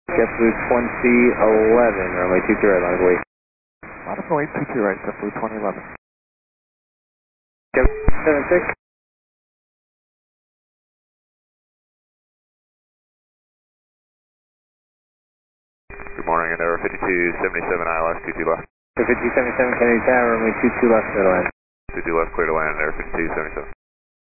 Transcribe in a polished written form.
JetBlue 2011, runway 22 right, line of wait. Line of wait, 22 right, JetBlue 2011. JetBlue 76. Good morning, Endeavour 5277 ILS, 22 left. 5277 Kennedy Tower, runway 22 left, clear to land. 22 left, clear to land, Endeavour 5277.